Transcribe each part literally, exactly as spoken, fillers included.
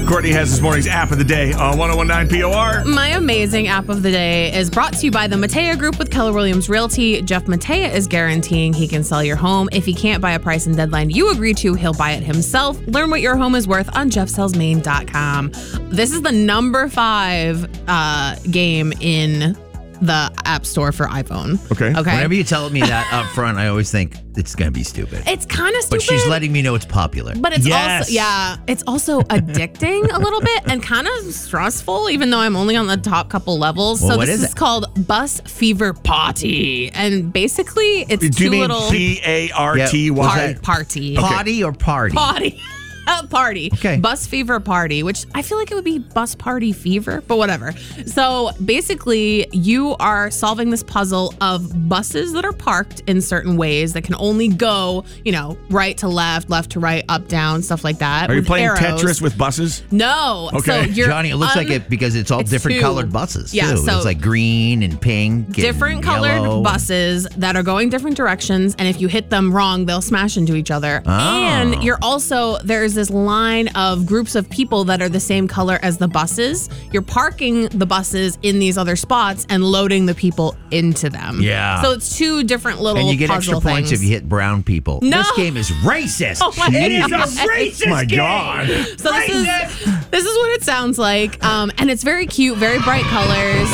Courtney has this morning's app of the day on one oh one point nine P O R. My amazing app of the day is brought to you by the Matea Group with Keller Williams Realty. Jeff Matea is guaranteeing he can sell your home. If he can't buy a price and deadline you agree to, he'll buy it himself. Learn what your home is worth on jeff sells maine dot com. This is the number five uh, game in the App Store for iPhone. Okay. Okay. Whenever you tell me that up front, I always think it's going to be stupid. It's kind of stupid. But she's letting me know it's popular. But it's Yes. also, yeah, it's also addicting a little bit and kind of stressful, even though I'm only on the top couple levels. Well, so what this is is it? called Bus Fever Party. And basically, it's Do two you mean little P A R T Yeah, Y? par- party. Potty or party? Party. A party. Okay. Bus Fever Party, which I feel like it would be Bus Party Fever, but whatever. So basically, you are solving this puzzle of buses that are parked in certain ways that can only go, you know, right to left, left to right, up, down, stuff like that. Are you with playing arrows. Tetris with buses? No. Okay. So you're Johnny, it looks un- like it because it's all it's different two. colored buses, Yeah, too. so- it's like green and pink and different colored yellow. buses that are going different directions, and if you hit them wrong, they'll smash into each other. Oh. And you're also, there's this line of groups of people that are the same color as the buses. You're parking the buses in these other spots and loading the people into them. Yeah. So it's two different little And you get extra puzzle points things. if you hit brown people. No. This game is racist. Oh my It is a God. racist My game. God. So this is this is what it sounds like, um, and it's very cute, very bright colors.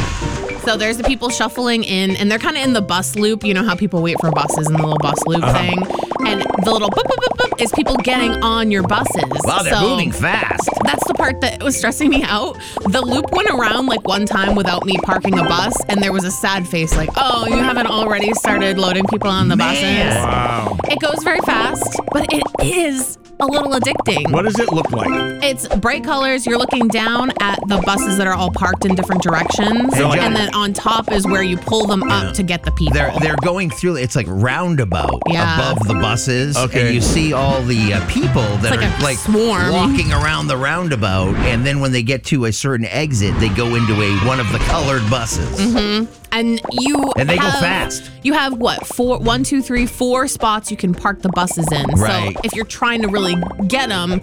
So there's the people shuffling in, and they're kind of in the bus loop. You know how people wait for buses in the little bus loop Uh-huh. thing, and the little boop, boop, boop, boop is people getting on your buses. Wow, they're So moving fast. That's the part that was stressing me out. The loop went around like one time without me parking a bus, and there was a sad face like, oh, you haven't already started loading people on the Man. buses. Wow. It goes very fast, but it is a little addicting. What does it look like? It's bright colors. You're looking down at the buses that are all parked in different directions. So like- and then on top is where you pull them up to get the people. They're they're going through. It's like roundabout Yeah. above the buses, Okay. and you see all the uh, people that It's like are a like swarm. walking around the roundabout, and then when they get to a certain exit, they go into a one of the colored buses. Mm-hmm. And you And they go have- fast. You have what, four, one, two, three, four spots you can park the buses in. Right. So if you're trying to really get them,